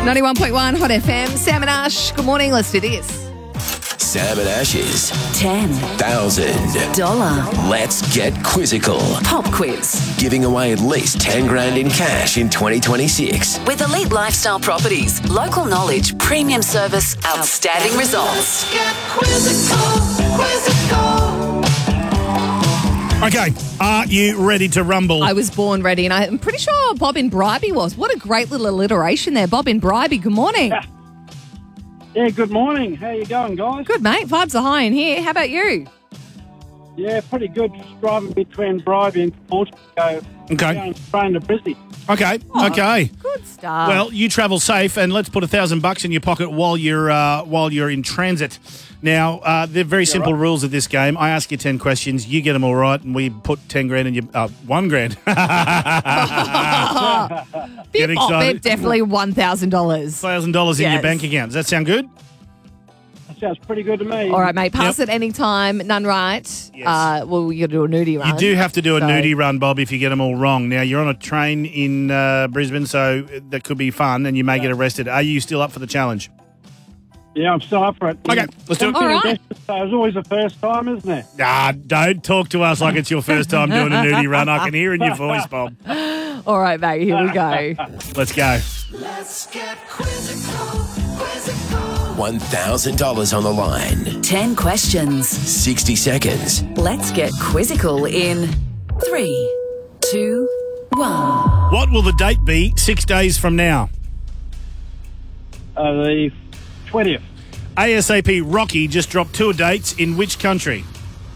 91.1 Hot FM. Sam and Ash, good morning. Let's do this. Sam and Ash's $10,000 Let's Get Quizzical. Pop Quiz Giving away at least 10 grand in cash in 2026. with Elite Lifestyle Properties. Local knowledge, premium service, outstanding results. Okay, are you ready to rumble? I was born ready, and I'm pretty sure Bob in Bribey was. What a great little alliteration there. Bob in Bribey, good morning. Yeah, good morning. How you going, guys? Good, mate. Vibes are high in here. How about you? Yeah, pretty good. Just driving between Bribey and Portugal. Okay. Going Australian to Brisbane. Okay, okay. Good stuff. Well, you travel safe, and let's put $1,000 in your pocket while you're in transit. Now, the very simple rules of this game. I ask you 10 questions, you get them all right, and we put 10 grand in your 1 grand. Get they're excited. definitely $1,000. $1,000 in Yes. your bank account. Does that sound good? That sounds pretty good to me. All right, mate. Pass Yep. it any time. None right. Yes. Well, you got to do a nudie run. You do have to do a So- nudie run, Bob, if you get them all wrong. Now, you're on a train in Brisbane, so that could be fun, and you may get arrested. Are you still up for the challenge? Yeah, I'm still up for it. Okay, let's do it. All right. So it's always the first time, isn't it? Don't talk to us like it's your first time doing a nudie run. I can hear in your voice, Bob. All right, mate. Here we go. Let's go. $1,000 on the line. 10 questions. 60 seconds. Let's get quizzical in 3, 2, 1. What will the date be 6 days from now? The 20th. ASAP Rocky just dropped tour dates in which country?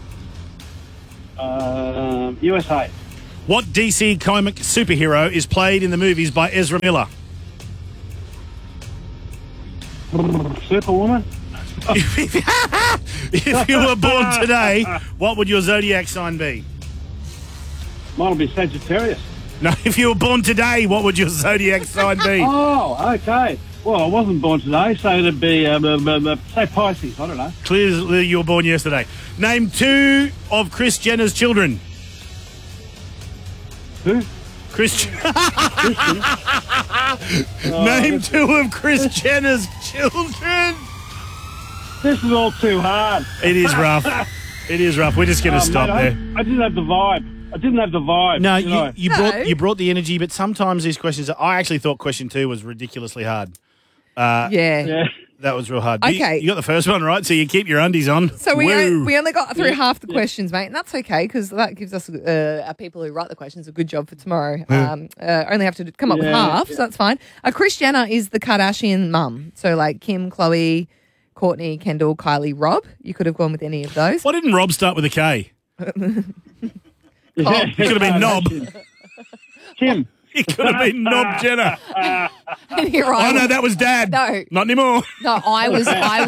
USA. What DC comic superhero is played in the movies by Ezra Miller? Superwoman. If you were born today, what would your zodiac sign be? Mine'll be Sagittarius. No, if you were born today, what would your zodiac sign be? Oh, okay. Well, I wasn't born today, so it'd be, say Pisces. I don't know. Clearly you were born yesterday. Name 2 of Kris Jenner's children. Who? Christian. Name 2 of Kris Jenner's children. This is all too hard. It is rough. It is rough. We're just going to stop mate, there. I didn't have the vibe. No, know. you brought the energy, but sometimes these questions. I actually thought question 2 was ridiculously hard. Yeah. Yeah. That was real hard. Okay. You got the first one right, so you keep your undies on. So we Woo. only got through half the questions, mate, and that's okay because that gives us our people who write the questions a good job for tomorrow. Only have to come up with half, so that's fine. Kris Jenner is the Kardashian mum, so like Kim, Khloe, Kourtney, Kendall, Kylie, Rob. You could have gone with any of those. Why didn't Rob start with a K? It could have been Knob. Kim. It could have been Knob Jenner. And here I Oh no, was. that was Dad. No. Not anymore. No, I was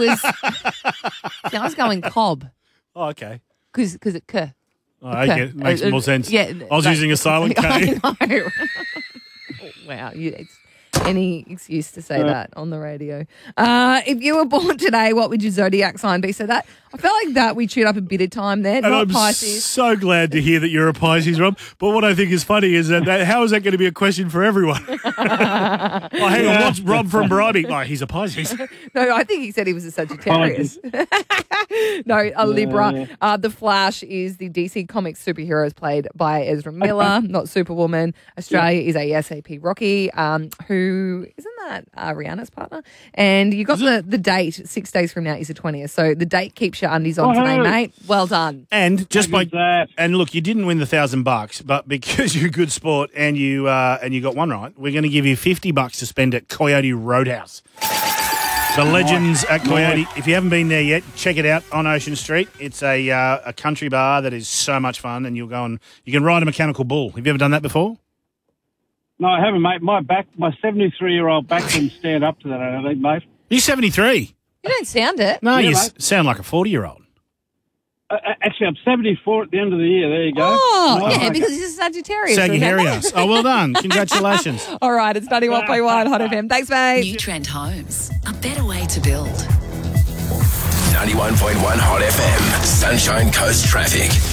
going Cobb Oh, okay. because it K. Oh, okay. It makes more sense. Yeah, I was using a silent K. I know. Wow, it's any excuse to say that on the radio. If you were born today, what would your zodiac sign be? So that I felt like that we chewed up a bit of time there. And Not I'm Pisces. so glad to hear that you're a Pisces, Rob. But what I think is funny is that how is that going to be a question for everyone? Oh, hang on, what's Rob from Bribey? Oh, he's a Pisces. No, I think he said he was a Sagittarius. No, a Libra. The Flash is the DC Comics superheroes played by Ezra Miller, not Superwoman. Australia is ASAP Rocky, who isn't that Rihanna's partner? And you got the date. 6 days from now is the 20th. So the date keeps your undies on today, mate. Well done. And just by that. and look, you didn't win the $1,000, but because you're a good sport and you got one right, we're going to give you $50 to spend at Coyote Roadhouse. The legends at Coyote. If you haven't been there yet, check it out on Ocean Street. It's a country bar that is so much fun, and you'll go and you can ride a mechanical bull. Have you ever done that before? No, I haven't, mate. My 73-year-old back can stand up to that, I don't think, mate. You're 73. You don't sound it. No, Yeah, you mate. sound like a 40-year-old. Actually, I'm 74 at the end of the year. There you go. Oh, Nice. yeah, because he's a Sagittarius. Sagittarius. Oh, well done. Congratulations. All right, it's 91.1 Hot FM. Thanks, mate. New Trend Homes. A better way to build. 91.1 Hot FM. Sunshine Coast Traffic.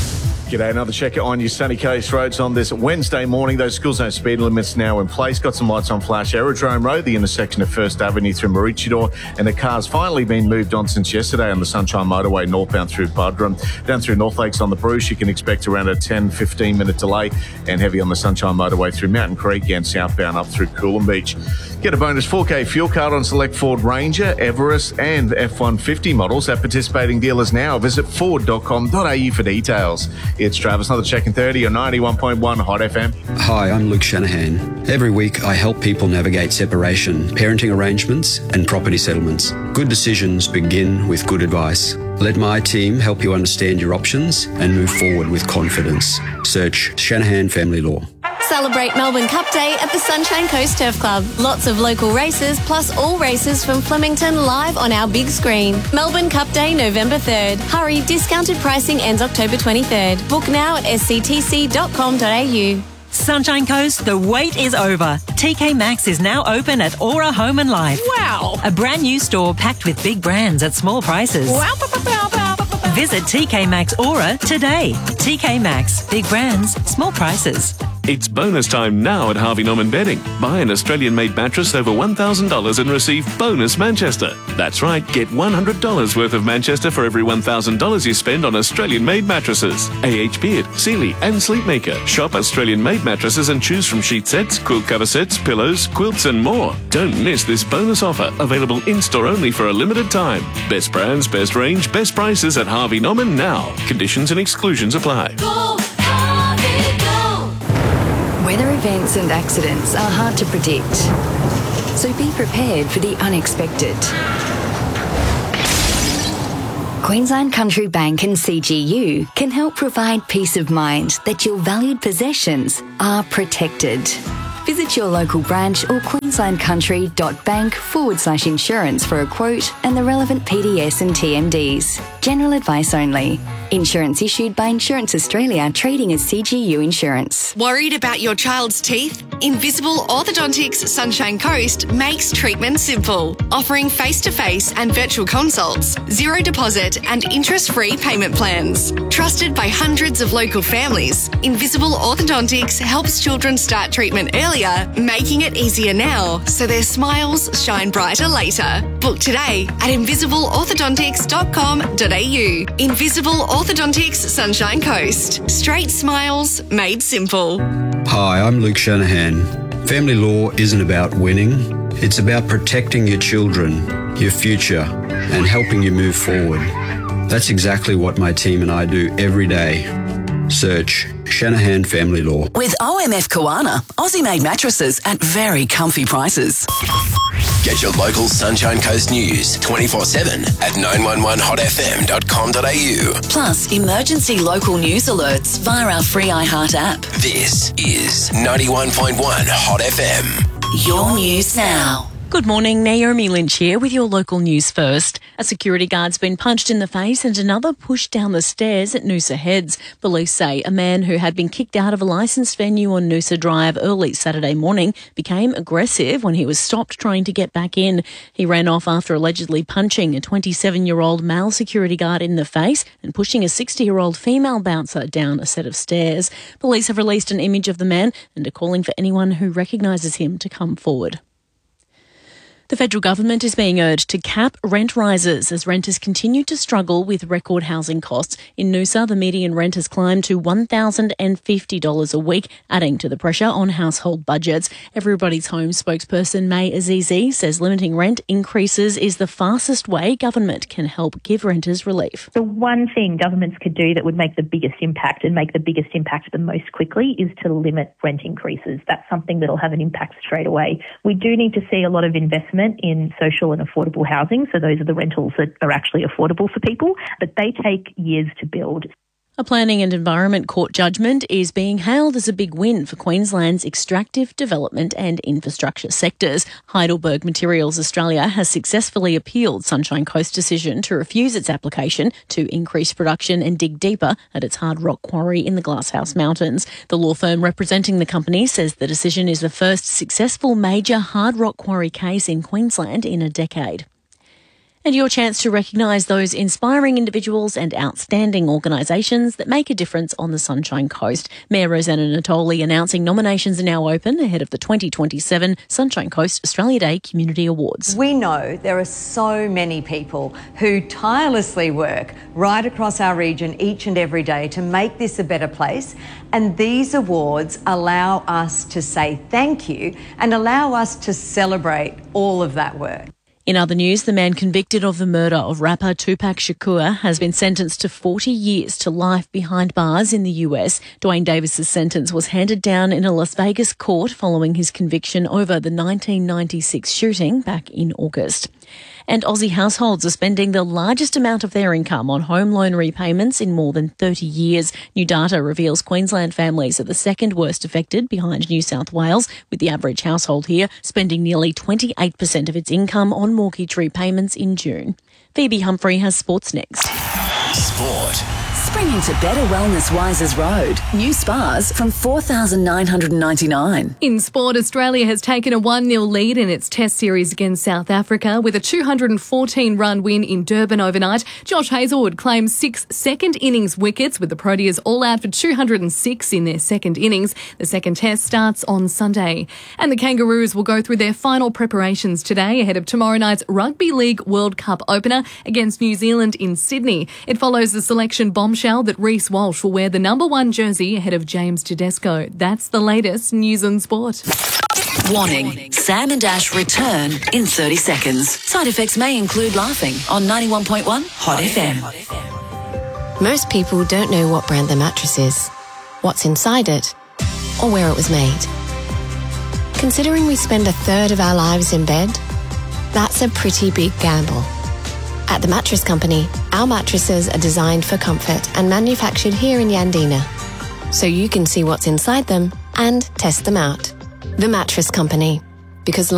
G'day, another checker on your sunny coast roads on this Wednesday morning. Those school zone speed limits now in place. Got some lights on flash. Aerodrome Road, the intersection of First Avenue through Maroochydore, and the car's finally been moved on since yesterday on the Sunshine Motorway northbound through Buderim. Down through North Lakes on the Bruce, you can expect around a 10-15 minute delay, and heavy on the Sunshine Motorway through Mountain Creek and southbound up through Coolum Beach. Get a bonus 4K fuel card on select Ford Ranger, Everest and F-150 models at participating dealers now. Visit ford.com.au for details. It's Travis, another check in 30 on 91.1 Hot FM. Hi, I'm Luke Shanahan. Every week I help people navigate separation, parenting arrangements and property settlements. Good decisions begin with good advice. Let my team help you understand your options and move forward with confidence. Search Shanahan Family Law. Celebrate Melbourne Cup Day at the Sunshine Coast Turf Club. Lots of local races, plus all races from Flemington live on our big screen. Melbourne Cup Day, November 3rd. Hurry, discounted pricing ends October 23rd. Book now at sctc.com.au. Sunshine Coast, the wait is over. TK Maxx is now open at Aura Home and Life. Wow. A brand new store packed with big brands at small prices. Wow. Visit TK Maxx Aura today. TK Maxx, big brands, small prices. It's bonus time now at Harvey Norman Bedding. Buy an Australian-made mattress over $1,000 and receive bonus Manchester. That's right, get $100 worth of Manchester for every $1,000 you spend on Australian-made mattresses. AH Beard, Sealy and Sleepmaker. Shop Australian-made mattresses and choose from sheet sets, quilt cover sets, pillows, quilts and more. Don't miss this bonus offer, available in-store only for a limited time. Best brands, best range, best prices at Harvey Norman now. Conditions and exclusions apply. Weather events and accidents are hard to predict, so be prepared for the unexpected. Queensland Country Bank and CGU can help provide peace of mind that your valued possessions are protected. Visit your local branch or queenslandcountry.bank/insurance for a quote and the relevant PDS and TMDs. General advice only. Insurance issued by Insurance Australia, trading as CGU Insurance. Worried about your child's teeth? Invisible Orthodontics Sunshine Coast makes treatment simple, offering face-to-face and virtual consults, zero deposit and interest-free payment plans. Trusted by hundreds of local families, Invisible Orthodontics helps children start treatment earlier, making it easier now so their smiles shine brighter later. Book today at invisibleorthodontics.com.au. Invisible Orthodontics Sunshine Coast. Straight smiles made simple. Hi, I'm Luke Shanahan. Family law isn't about winning. It's about protecting your children, your future, and helping you move forward. That's exactly what my team and I do every day. Search Shanahan Family Law. With OMF Koana, Aussie-made mattresses at very comfy prices. Get your local Sunshine Coast news 24/7 at 911hotfm.com.au. Plus, emergency local news alerts via our free iHeart app. This is 91.1 Hot FM. Your news now. Good morning, Naomi Lynch here with your local news first. A security guard's been punched in the face and another pushed down the stairs at Noosa Heads. Police say a man who had been kicked out of a licensed venue on Noosa Drive early Saturday morning became aggressive when he was stopped trying to get back in. He ran off after allegedly punching a 27-year-old male security guard in the face and pushing a 60-year-old female bouncer down a set of stairs. Police have released an image of the man and are calling for anyone who recognises him to come forward. The federal government is being urged to cap rent rises as renters continue to struggle with record housing costs. In Noosa, the median rent has climbed to $1,050 a week, adding to the pressure on household budgets. Everybody's Home spokesperson May Azizi says limiting rent increases is the fastest way government can help give renters relief. The one thing governments could do that would make the biggest impact and make the biggest impact the most quickly is to limit rent increases. That's something that will have an impact straight away. We do need to see a lot of investment in social and affordable housing. So those are the rentals that are actually affordable for people, but they take years to build. A planning and environment court judgment is being hailed as a big win for Queensland's extractive development and infrastructure sectors. Heidelberg Materials Australia has successfully appealed Sunshine Coast's decision to refuse its application to increase production and dig deeper at its hard rock quarry in the Glasshouse Mountains. The law firm representing the company says the decision is the first successful major hard rock quarry case in Queensland in a decade. And your chance to recognise those inspiring individuals and outstanding organisations that make a difference on the Sunshine Coast. Mayor Rosanna Natoli announcing nominations are now open ahead of the 2027 Sunshine Coast Australia Day Community Awards. We know there are so many people who tirelessly work right across our region each and every day to make this a better place, and these awards allow us to say thank you and allow us to celebrate all of that work. In other news, the man convicted of the murder of rapper Tupac Shakur has been sentenced to 40 years to life behind bars in the US. Dwayne Davis's sentence was handed down in a Las Vegas court following his conviction over the 1996 shooting back in August. And Aussie households are spending the largest amount of their income on home loan repayments in more than 30 years. New data reveals Queensland families are the second worst affected behind New South Wales, with the average household here spending nearly 28% of its income on mortgage repayments in June. Phoebe Humphrey has sports next. Sport. Spring into better wellness Wisers Road. New spas from $4,999. In sport, Australia has taken a 1-0 lead in its test series against South Africa with a 214-run win in Durban overnight. Josh Hazlewood claims 6 second innings wickets, with the Proteas all out for 206 in their second innings. The second test starts on Sunday. And the Kangaroos will go through their final preparations today ahead of tomorrow night's Rugby League World Cup opener against New Zealand in Sydney. It follows the selection bombshell that Reece Walsh will wear the number 1 jersey ahead of James Tedesco. That's the latest news and sport. Warning, Sam and Ash return in 30 seconds. Side effects may include laughing on 91.1 Hot FM. Most people don't know what brand their mattress is, what's inside it, or where it was made. Considering we spend a third of our lives in bed, that's a pretty big gamble. At The Mattress Company, our mattresses are designed for comfort and manufactured here in Yandina, so you can see what's inside them and test them out. The Mattress Company, because